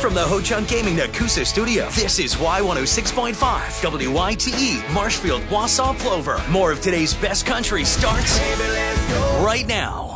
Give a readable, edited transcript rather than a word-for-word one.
From the Ho Chunk Gaming Nakusa studio, this is Y106.5, WITE, Marshfield, Wausau, Plover. More of today's best country starts right now.